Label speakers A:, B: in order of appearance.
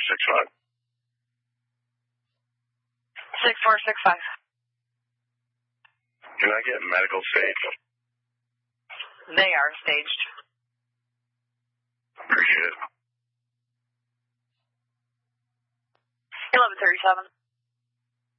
A: 6465.
B: 6465.
A: Can I get medical stage?
B: They are staged.
A: Appreciate it.
B: 1137.